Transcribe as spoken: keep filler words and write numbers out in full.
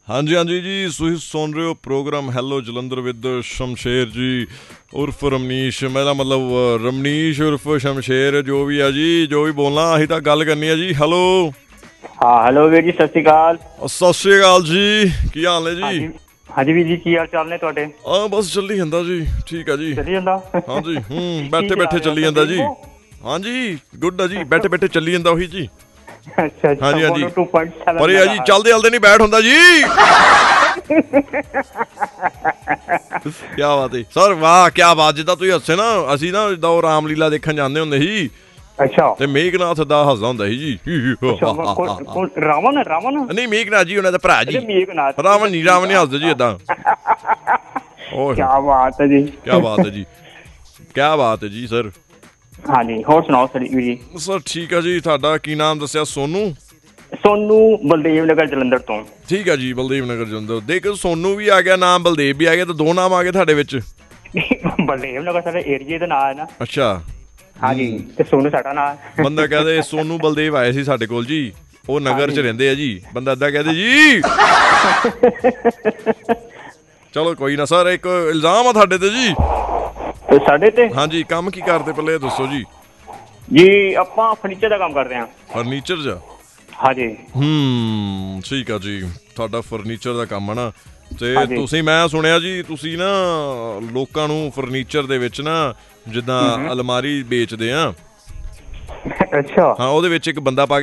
ਹਾਂਜੀ ਹਾਂਜੀ ਜੀ, ਤੁਸੀਂ ਸੁਣ ਰਹੇ ਹੋ programme hello Jalandhar with Shamsher ਜੀ ਉਰਫ ਰਮਨੀਸ਼। ਮੇਰਾ ਮਤਲਬ ਰਮਨੀਸ਼ ਉਰਫ ਸ਼ਮਸ਼ੇਰ, ਜੋ ਵੀ ਆ ਜੀ, ਜੋ ਵੀ ਬੋਲਣਾ ਅਸੀਂ ਤਾਂ ਗੱਲ ਕਰਨੀ ਆ ਜੀ। ਹੈਲੋ। ਹਾਂ ਹੈਲੋ ਵੀਰ ਜੀ, ਸਤਿ ਸ਼੍ਰੀ ਅਕਾਲ। ਸਤਿ ਸ਼੍ਰੀ ਅਕਾਲ ਜੀ, ਕੀ ਹਾਲ ਨੇ ਜੀ? ਹਾਂਜੀ ਵੀਰ ਜੀ, ਕੀ ਹਾਲ ਚਾਲ ਨੇ ਤੁਹਾਡੇ? ਆ ਬਸ ਚੱਲੀ ਜਾਂਦਾ ਜੀ, ਠੀਕ ਆ ਜੀ। ਚੱਲੀ ਜਾਂਦਾ। ਹਾਂਜੀ, ਹੂੰ, ਕੀ ਬੈਠੇ ਚਲਾ ਬੈਠੇ ਰਹੇ ਹੋ, ਚੱਲੀ ਜਾਂਦਾ ਜੀ। ਟਰਬਿੰਗੋ? ਹਾਂਜੀ ਗੁੱਡ ਆ ਜੀ, ਬੈਠੇ ਬੈਠੇ ਚੱਲੀ ਜਾਂਦਾ ਉਹੀ ਜੀ। ਅੱਛਾ ਅੱਛਾ, ਹਾਂਜੀ ਹਾਂਜੀ, ਮੋਨੋ ਟੂ ਪੁਆਇੰਟ ਸੈਵਨ ਪਰ ਇਹ ਆ ਜੀ, ਮੈਗਾਹਰਟਜ਼। ਚੱਲਦੇ ਚੱਲਦੇ ਨਹੀਂ ਬੈਠ ਹੁੰਦਾ ਜੀ। ਕਿਆ ਬਾਤ ਹੈ ਸਰ, ਵਾਹ ਕਿਆ ਬਾਤ। ਜਿੱਦਾਂ ਤੁਸੀਂ ਹੱਸੇ ਨਾ, ਅਸੀਂ ਨਾ ਜਿੱਦਾਂ ਉਹ ਰਾਮਲੀਲਾ ਦੇਖਣ ਜਾਂਦੇ ਹੁੰਦੇ ਸੀ ਅੱਛਾ। ਤੇ ਮੇਘਨਾਥ ਦਾ ਹੱਸਦਾ ਹੁੰਦਾ ਸੀ ਜੀ। ਰਾਵਣ ਰਾਵਣ ਨਹੀਂ, ਮੇਘਨਾਥ ਜੀ ਉਹਨਾਂ ਦਾ ਭਰਾ ਜੀ। ਮੇਘਨਾਥ ਰਾਵਣ ਨਹੀਂ, ਰਾਵਣ ਨਹੀਂ ਹੱਸਦੇ ਜੀ ਏਦਾਂ। ਕੀ ਬਾਤ ਹੈ ਜੀ, ਕਿਆ ਬਾਤ ਹੈ ਜੀ, ਕਿਆ ਬਾਤ ਹੈ ਜੀ ਸਰ। ਹਾਂਜੀ ਹੋਰ ਸੁਣਾਓ ਸਰ ਜੀ? ਸਰ ਠੀਕ ਆ ਜੀ। ਤੁਹਾਡਾ ਕੀ ਨਾਮ ਦੱਸਿਆ? ਸੋਨੂ? ਸੋਨੂ, ਬਲਦੇਵ ਨਗਰ ਜਲੰਧਰ ਤੋਂ। ਠੀਕ ਆ ਜੀ, ਬਲਦੇਵ ਨਗਰ ਜਲੰਧਰ। ਦੇਖ, ਸੋਨੂ ਵੀ ਆ ਗਿਆ ਨਾਮ, ਬਲਦੇਵ ਵੀ ਆ ਗਿਆ, ਤੇ ਦੋ ਨਾਮ ਆ ਗਏ ਤੁਹਾਡੇ ਵਿੱਚ। ਬਲਦੇਵ ਨਗਰ ਸਾਡੇ ਏਰੀਏ ਦਾ ਨਾਂ ਹੈ ਨਾ। ਅੱਛਾ। ਹਾਂਜੀ, ਤੇ ਸੋਨੂ ਸਾਡਾ ਨਾਂ ਹੈ। ਬੰਦਾ ਕਹਦੇ ਸੋਨੂ ਬਲਦੇਵ ਆਏ ਸੀ ਸਾਡੇ ਕੋਲ ਜੀ, ਉਹ ਨਗਰ 'ਚ ਰਹਿੰਦੇ ਆ ਜੀ। ਬੰਦਾ ਏਦਾਂ ਕਹਦੇ ਜੀ। ਚਲੋ ਕੋਈ ਨਾ ਸਰ, ਇੱਕ ਇਲਜ਼ਾਮ ਆ ਤੁਹਾਡੇ ਤੇ ਜੀ। ਸਾਡੇ ਤੇ? ਹਾਂਜੀ, ਕੰਮ ਕੀ ਕਰਦੇ ਪਹਿਲੇ ਦੱਸੋ ਜੀ। ਜੀ ਆਪਾਂ ਫਰਨੀਚਰ ਦਾ ਕੰਮ ਕਰਦੇ ਹਾਂ। ਫਰਨੀਚਰ 'ਚ? ਹਾਂਜੀ। ਹੂੰ, ਠੀਕ ਆ ਜੀ, ਤੁਹਾਡਾ ਫਰਨੀਚਰ ਦਾ ਕੰਮ ਹੈ ਨਾ। ਤੇ ਤੁਸੀਂ, ਮੈਂ ਸੁਣਿਆ ਜੀ ਤੁਸੀਂ ਨਾ ਲੋਕਾਂ ਨੂੰ ਫਰਨੀਚਰ ਦੇ ਵਿੱਚ ਨਾ ਜਿੱਦਾਂ ਅਲਮਾਰੀ ਵੇਚਦੇ ਆ। ਅੱਛਾ। ਹਾਂ, ਉਹਦੇ ਵਿੱਚ ਇੱਕ ਬੰਦਾ ਪਾ